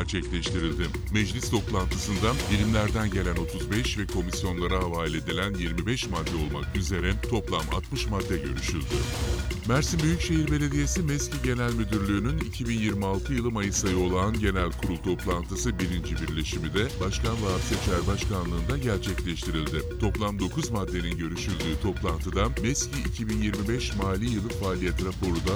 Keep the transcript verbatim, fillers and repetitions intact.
gerçekleştirildi. Meclis toplantısında birimlerden gelen otuz beş ve komisyonlara havale edilen yirmi beş madde olmak üzere toplam altmış madde görüşüldü. Mersin Büyükşehir Belediyesi MESKİ Genel Müdürlüğü'nün iki bin yirmi altı yılı Mayıs ayı olan genel kurul toplantısı birinci birleşimi de Başkan Vahap Seçer Başkanlığında gerçekleştirildi. Toplam dokuz maddenin görüşüldüğü toplantıda MESKİ iki bin yirmi beş mali yılı faaliyet raporu da